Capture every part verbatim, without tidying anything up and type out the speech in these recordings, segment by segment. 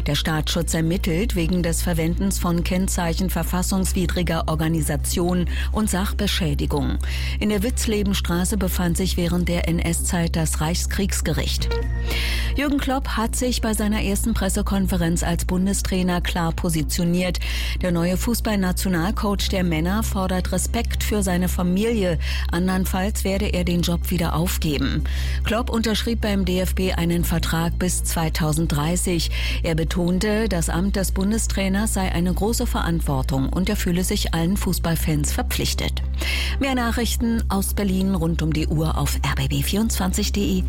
Der Staatsschutz ermittelt wegen des Verwendens von Kennzeichen verfassungswidriger Organisation und Sachbeschädigung. In der Witzlebenstraße befand sich während der N S-Zeit das Reichskriegsgericht. Jürgen Klopp hat sich bei seiner ersten Pressekonferenz als Bundestrainer klar positioniert. Der neue Fußballnationalcoach der Männer fordert Respekt für seine Familie. Andernfalls werde er den Job wieder aufgeben. Klopp unterschrieb beim D F B einen Vertrag bis zweitausenddreißig. Er betonte, das Amt des Bundestrainers sei eine große Verantwortung und er fühle sich allen Fußballfans verpflichtet. Mehr Nachrichten aus Berlin rund um die Uhr auf r b b vierundzwanzig punkt d e.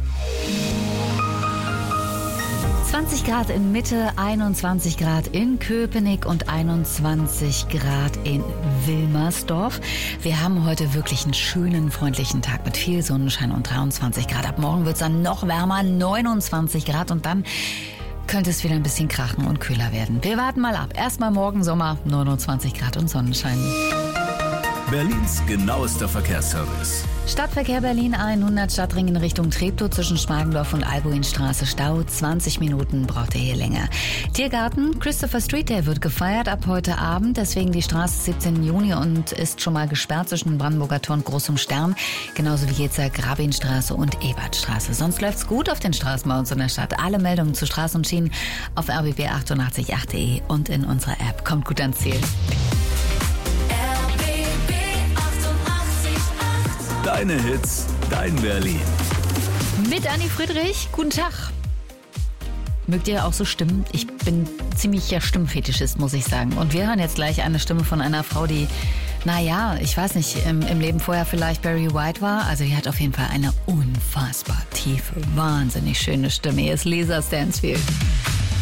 zwanzig Grad in Mitte, einundzwanzig Grad in Köpenick und einundzwanzig Grad in Wilmersdorf. Wir haben heute wirklich einen schönen, freundlichen Tag mit viel Sonnenschein und dreiundzwanzig Grad. Ab morgen wird es dann noch wärmer, neunundzwanzig Grad und dann könnte es wieder ein bisschen krachen und kühler werden. Wir warten mal ab. Erstmal morgen Sommer, neunundzwanzig Grad und Sonnenschein. Berlins genauester Verkehrsservice. Stadtverkehr Berlin hundert Stadtring in Richtung Treptow zwischen Schmargendorf und Albuinstraße Stau. zwanzig Minuten braucht ihr hier länger. Tiergarten, Christopher Street Day wird gefeiert ab heute Abend. Deswegen die Straße siebzehnten Juni und ist schon mal gesperrt zwischen Brandenburger Tor und Großem Stern. Genauso wie jetzt Grabinstraße und Ebertstraße. Sonst läuft's gut auf den Straßen bei uns in der Stadt. Alle Meldungen zu Straßen und Schienen auf r b b achtundachtzig punkt acht punkt d e und in unserer App. Kommt gut ans Ziel. Deine Hits, dein Berlin. Mit Anni Friedrich, guten Tag. Mögt ihr auch so Stimmen? Ich bin ziemlicher Stimmfetischist, muss ich sagen. Und wir hören jetzt gleich eine Stimme von einer Frau, die, naja, ich weiß nicht, im, im Leben vorher vielleicht Barry White war. Also die hat auf jeden Fall eine unfassbar tiefe, wahnsinnig schöne Stimme. Hier ist Lisa Stansfield.